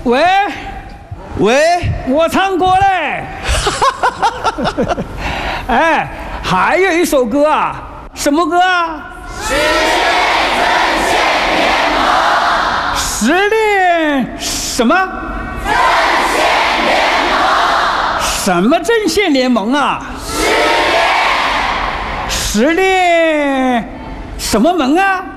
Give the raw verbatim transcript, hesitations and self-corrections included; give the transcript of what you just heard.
喂喂， 我唱歌嘞。哎，还有一首歌啊，什么歌啊？ 实力阵线联盟。 实力什么？ 阵线联盟。 什么阵线联盟啊？ 实力。 实力什么门啊？